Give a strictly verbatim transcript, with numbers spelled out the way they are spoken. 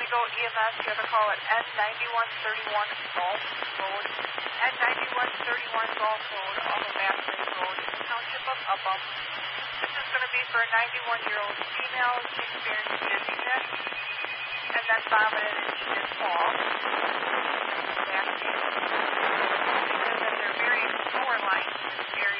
E M S. You have a call at N ninety-one thirty-one Gulf Road. N ninety-one thirty-one Gulf Road, off of Bass Lake Road, in the township of Upham. This is going to be for a ninety-one-year-old female who experienced dizziness and then vomited and needed fall. Back pain. And then they're very sore lines in this area.